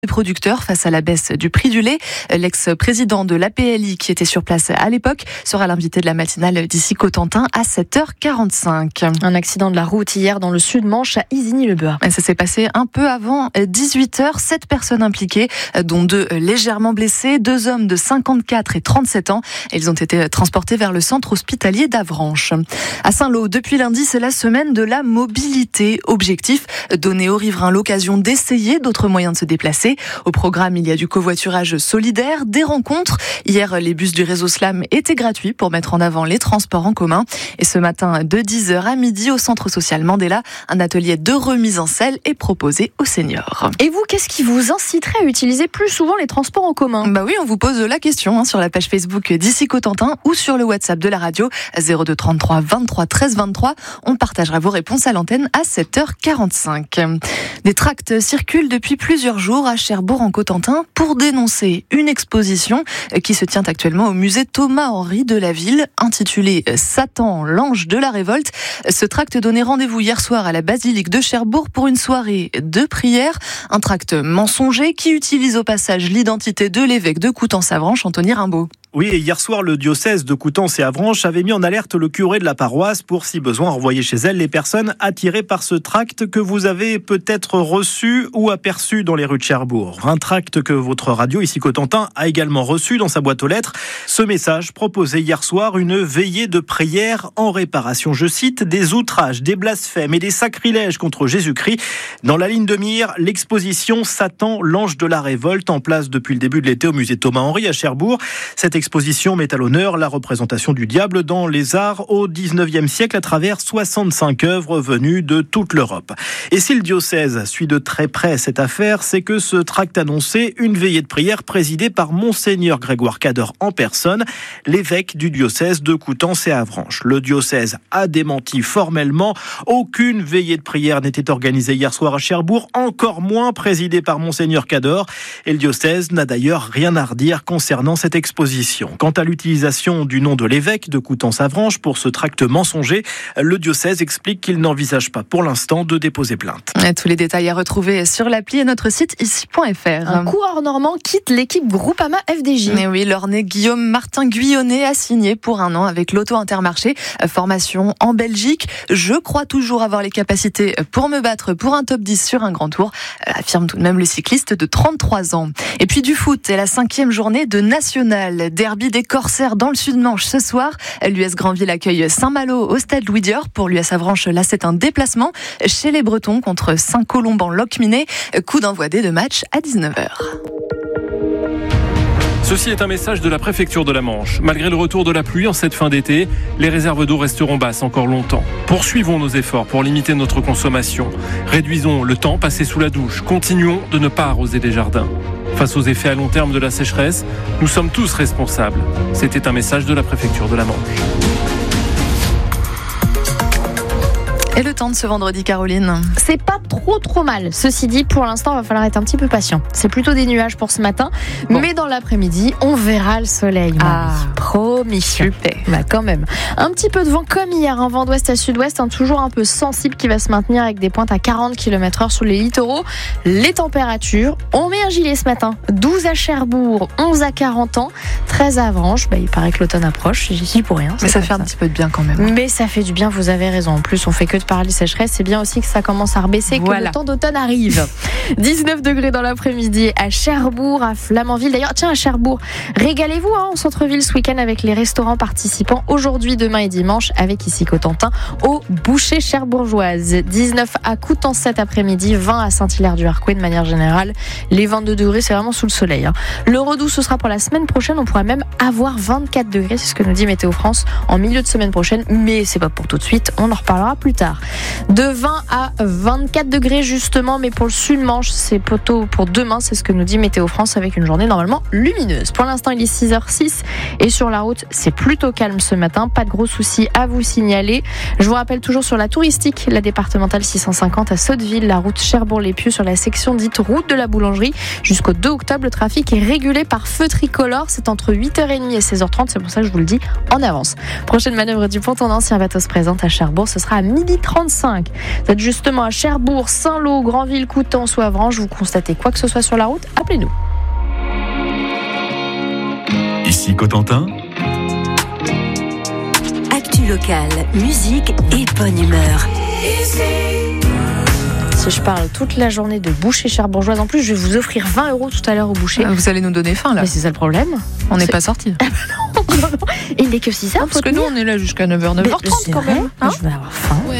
Les producteurs face à la baisse du prix du lait. L'ex-président de l'APLI qui était sur place à l'époque sera l'invité de la matinale d'ici Cotentin à 7h45. Un accident de la route hier dans le Sud-Manche à Isigny-le-Bœuf. Ça s'est passé un peu avant 18h. 7 personnes impliquées, dont 2 légèrement blessées, 2 hommes de 54 et 37 ans. Ils ont été transportés vers le centre hospitalier d'Avranches. À Saint-Lô, depuis lundi, c'est la semaine de la mobilité. Objectif, donner aux riverains l'occasion d'essayer d'autres moyens de se déplacer. Au programme, il y a du covoiturage solidaire, des rencontres. Hier, les bus du réseau Slam étaient gratuits pour mettre en avant les transports en commun. Et ce matin, de 10h à midi, au centre social Mandela, un atelier de remise en selle est proposé aux seniors. Et vous, qu'est-ce qui vous inciterait à utiliser plus souvent les transports en commun ? Bah oui, on vous pose la question sur la page Facebook d'ici Cotentin ou sur le WhatsApp de la radio 02 33 23 13 23. On partagera vos réponses à l'antenne à 7h45. Des tracts circulent depuis plusieurs jours à Cherbourg en Cotentin pour dénoncer une exposition qui se tient actuellement au musée Thomas-Henry de la ville, intitulée Satan, l'ange de la révolte. Ce tract donnait rendez-vous hier soir à la basilique de Cherbourg pour une soirée de prière. Un tract mensonger qui utilise au passage l'identité de l'évêque de Coutances-Avranches, Anthony Rimbaud. Oui, et hier soir, le diocèse de Coutances et Avranches avait mis en alerte le curé de la paroisse pour, si besoin, renvoyer chez elle les personnes attirées par ce tract que vous avez peut-être reçu ou aperçu dans les rues de Cherbourg. Un tract que votre radio, ici Cotentin, a également reçu dans sa boîte aux lettres. Ce message proposait hier soir une veillée de prière en réparation, je cite, des outrages, des blasphèmes et des sacrilèges contre Jésus-Christ. Dans la ligne de mire, l'exposition Satan, l'ange de la révolte, en place depuis le début de l'été au musée Thomas-Henry à Cherbourg. Cette exposition met à l'honneur la représentation du diable dans les arts au 19e siècle à travers 65 œuvres venues de toute l'Europe. Et si le diocèse suit de très près cette affaire, c'est que ce tract annonçait une veillée de prière présidée par Monseigneur Grégoire Cader en personne, l'évêque du diocèse de Coutances et Avranches. Le diocèse a démenti formellement. Aucune veillée de prière n'était organisée hier soir à Cherbourg, encore moins présidée par Monseigneur Cader. Et le diocèse n'a d'ailleurs rien à redire concernant cette exposition. Quant à l'utilisation du nom de l'évêque de Coutances-Avranches pour ce tract mensonger, le diocèse explique qu'il n'envisage pas pour l'instant de déposer plainte. Tous les détails à retrouver sur l'appli et notre site ici.fr. Un coureur normand quitte l'équipe Groupama FDJ. Et oui, l'Ornais Guillaume Martin Guyonnet a signé pour 1 an avec l'Auto Intermarché. Formation en Belgique. Je crois toujours avoir les capacités pour me battre pour un top 10 sur un grand tour, affirme tout de même le cycliste de 33 ans. Et puis du foot, c'est la 5e journée de National. Derby des Corsaires dans le Sud-Manche ce soir. L'US Granville accueille Saint-Malo au stade Louis Dior. Pour l'US Avranches, là c'est un déplacement chez les Bretons contre Saint-Colomban-Locminé. Coup d'envoi des 2 matchs à 19h. Ceci est un message de la préfecture de la Manche. Malgré le retour de la pluie en cette fin d'été, les réserves d'eau resteront basses encore longtemps. Poursuivons nos efforts pour limiter notre consommation. Réduisons le temps passé sous la douche. Continuons de ne pas arroser les jardins. Face aux effets à long terme de la sécheresse, nous sommes tous responsables. C'était un message de la préfecture de la Manche. Et le temps de ce vendredi, Caroline ? C'est pas trop mal. Ceci dit, pour l'instant, il va falloir être un petit peu patient. C'est plutôt des nuages pour ce matin, mais dans l'après-midi, on verra le soleil. Promis. Super. Bah quand même. Un petit peu de vent comme hier, un vent d'ouest à sud-ouest, toujours un peu sensible qui va se maintenir avec des pointes à 40 km/h sur les littoraux. Les températures, on met un gilet ce matin. 12 à Cherbourg, 11 à 40 ans, 13 à Avranches. Il paraît que l'automne approche, j'y suis pour rien. Mais ça fait un petit peu de bien quand même. Mais ça fait du bien, vous avez raison. En plus, on fait que de parler sécheresse, c'est bien aussi que ça commence à rebaisser, que le temps d'automne arrive. 19 degrés dans l'après-midi à Cherbourg, à Flamanville. D'ailleurs, tiens, à Cherbourg, régalez-vous en centre-ville ce week-end avec les restaurants participants aujourd'hui, demain et dimanche avec ici Cotentin au Boucher cherbourgeoise. 19 à Coutances cet après-midi, 20 à Saint-Hilaire-du-Harcouët de manière générale. Les 22 degrés, c'est vraiment sous le soleil. Le redout, ce sera pour la semaine prochaine. On pourra même avoir 24 degrés, c'est ce que nous dit Météo France en milieu de semaine prochaine. Mais c'est pas pour tout de suite, on en reparlera plus tard. De 20 à 24 degrés justement, mais pour le Sud-Manche, c'est plutôt pour demain, c'est ce que nous dit Météo France avec une journée normalement lumineuse. Pour l'instant, il est 6h06 et sur la route, minutes. C'est plutôt calme ce matin, pas de gros soucis à vous signaler. Je vous rappelle toujours sur la touristique, la départementale 650 à Sotteville, la route Cherbourg-les-Pieux sur la section dite route de la boulangerie. Jusqu'au 2 octobre, le trafic est régulé par feu tricolore. C'est entre 8h30 et 16h30, c'est pour ça que je vous le dis en avance. Prochaine manœuvre du ponton ancien bateau se présente à Cherbourg, ce sera à 12h35. Vous êtes justement à Cherbourg, Saint-Lô, Granville, Coutances ou Avranches, vous constatez quoi que ce soit sur la route, appelez-nous. Ici Cotentin. Actu locale, musique et bonne humeur. Si je parle toute la journée de boucher cherbourgeoise, en plus je vais vous offrir 20 € tout à l'heure au boucher. Vous allez nous donner faim là. Mais c'est ça le problème. On n'est pas sortis. Il n'est que 6h. Parce que nous on est là jusqu'à 9h, 9h30 quand même. Je vais avoir faim.